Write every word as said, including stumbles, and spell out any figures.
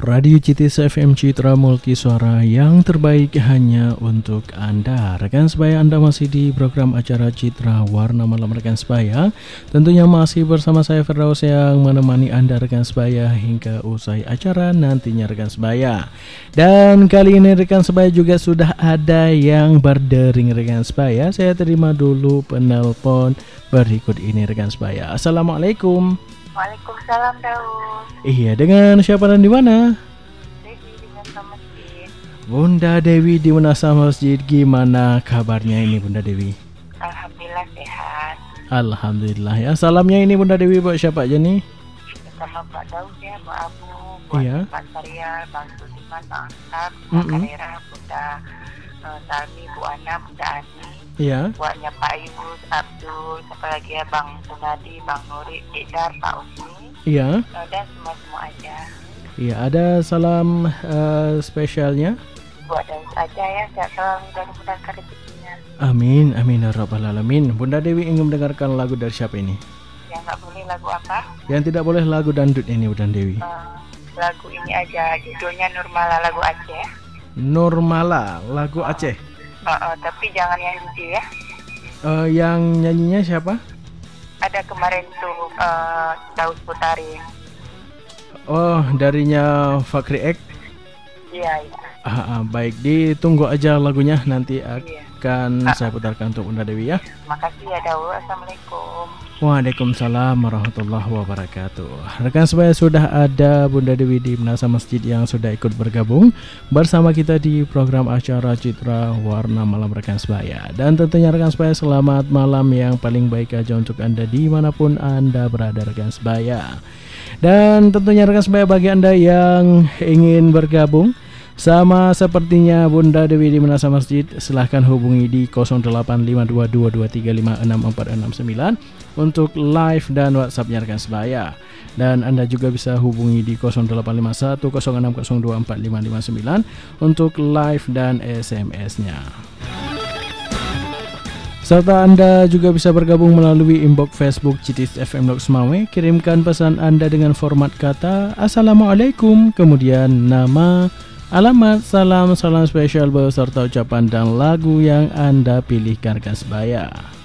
Radio C T S F M Citra Multisuara yang terbaik hanya untuk Anda. Rekan sebaya, Anda masih di program acara Citra Warna Malam rekan sebaya. Tentunya masih bersama saya Firdaus yang menemani Anda rekan sebaya hingga usai acara nantinya rekan sebaya. Dan kali ini rekan sebaya juga sudah ada yang berdering rekan sebaya. Saya terima dulu penelpon berikut ini rekan sebaya. Assalamualaikum. Waalaikumsalam Daud. Iya, dengan siapa dan di mana? Dewi di Menasa Masjid. Bunda Dewi di Menasa Masjid, gimana kabarnya ini Bunda Dewi? Alhamdulillah sehat. Alhamdulillah ya. Salamnya ini Bunda Dewi buat siapa aja nih? Bersama Pak Daud ya, Pak Abu, buat Iya. Pak Saryal, Bang Sudiman, Bang Ansar, Bunda Mm-mm. Kalera, Bunda uh, Salmi, Bu Ana, Bunda Ani, Iya. buatnya Pak Yus, Abdul, siapa lagi ya, Bang Sunadi, Bang Nuri, Idar, Pak Usni, Iya. uh, dan semua-semua aja. Iya, ada salam eh, spesialnya. Buat Daud aja ya, sehat selalu dan dimudahkan rezekinya. Amin, amin ya rabbal alamin. Bunda Dewi ingin mendengarkan lagu dari siapa ini? Ya nggak boleh lagu apa? Yang tidak boleh lagu dangdut ini Bunda Dewi. Uh, lagu ini aja, judulnya Nurmala, lagu Aceh. Nurmala, lagu Aceh. Uh, uh, tapi jangan yang jijik ya. Eh, yang nyanyinya siapa? Ada kemarin tuh uh, Daud Putari. Oh, darinya Fakri Ek. Iya, iya. Ah, ah, baik, ditunggu aja lagunya, nanti Iya. akan Ah. saya putarkan untuk Bunda Dewi ya. Makasih ya Daud. Assalamualaikum. Waalaikumsalam warahmatullahi wabarakatuh. Rekan sebaya, sudah ada Bunda Dewi di Menasa Masjid yang sudah ikut bergabung bersama kita di program acara Citra Warna Malam rekan sebaya. Dan tentunya rekan sebaya, selamat malam yang paling baik aja untuk Anda dimanapun Anda berada rekan sebaya. Dan tentunya rekan sebaya, bagi Anda yang ingin bergabung sama sepertinya Bunda Dewi di Menasa Masjid, silahkan hubungi di nol delapan lima dua dua dua tiga lima enam empat enam sembilan untuk live dan WhatsApp-nya rekan sebaya. Dan Anda juga bisa hubungi di nol delapan lima satu nol enam nol dua empat lima lima sembilan untuk live dan S M S-nya. Serta Anda juga bisa bergabung melalui inbox Facebook C T S F M Lok Semawe. Kirimkan pesan Anda dengan format kata Assalamualaikum, kemudian nama, alamat, salam, salam spesial beserta ucapan dan lagu yang Anda pilihkan rekan sebaya.